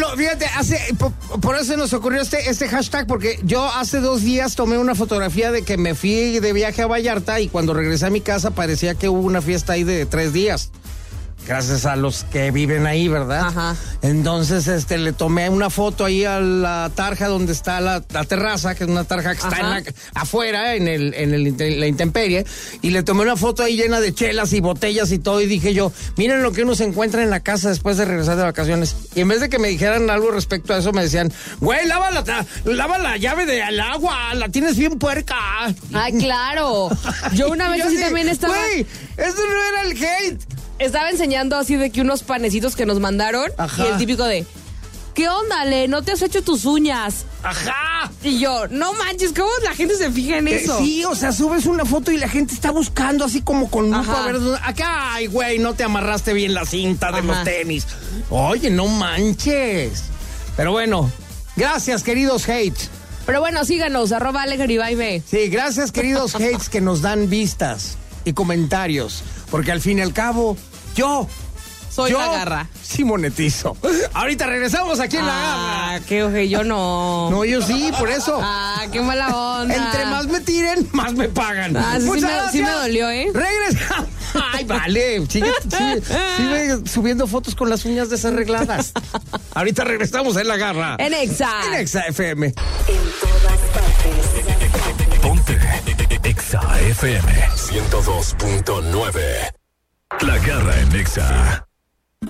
Fíjate, por eso nos ocurrió este hashtag, porque yo hace 2 días tomé una fotografía de que me fui de viaje a Vallarta y cuando regresé a mi casa parecía que hubo una fiesta ahí de 3 días. Gracias a los que viven ahí, ¿verdad? Ajá. Entonces, le tomé una foto ahí a la tarja donde está la terraza, que es una tarja que está afuera, en la intemperie, y le tomé una foto ahí llena de chelas y botellas y todo, y dije yo, miren lo que uno se encuentra en la casa después de regresar de vacaciones. Y en vez de que me dijeran algo respecto a eso, me decían, güey, lava la llave del agua, la tienes bien puerca. Ay, claro. Yo una vez así también estaba... Güey, eso no era el hate. Estaba enseñando así de que unos panecitos que nos mandaron. Ajá. Y el típico de, ¿qué onda, Le? ¿No te has hecho tus uñas? Ajá. Y yo, no manches, ¿cómo la gente se fija en eso? Sí, o sea, subes una foto y la gente está buscando así como con lupa. A ver, acá, ay, güey, no te amarraste bien la cinta de los tenis. Oye, no manches. Pero bueno, gracias, queridos hates. Pero bueno, síganos, @AleGaribayme. Sí, gracias, queridos hates que nos dan vistas y comentarios. Porque al fin y al cabo, yo soy la garra. Sí monetizo. Ahorita regresamos aquí en la garra. Qué oje, yo no. No, yo sí, por eso. Qué mala onda. Entre más me tiren, más me pagan. Sí me dolió, ¿eh? Regresa. Ay, vale. Sigue subiendo fotos con las uñas desarregladas. Ahorita regresamos en la garra. En Exa. En Exa FM. En todas partes. Ponte Exa FM 102.9. La garra en Exa.